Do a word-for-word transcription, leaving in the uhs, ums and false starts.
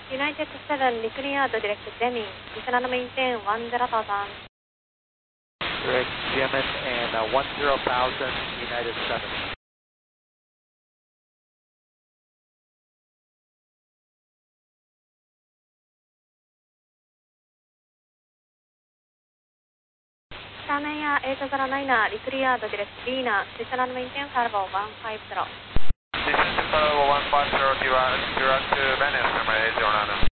United seven, cleared direct Deming, descend and maintain one zero thousand. Direct Yemen and uh, one zero thousand, United seven. Starman Air eight zero nine, cleared direct Lina, descend and maintain Carvo one five zero. Descend to Carvo one five zero, direct to Venice, number eight zero nine.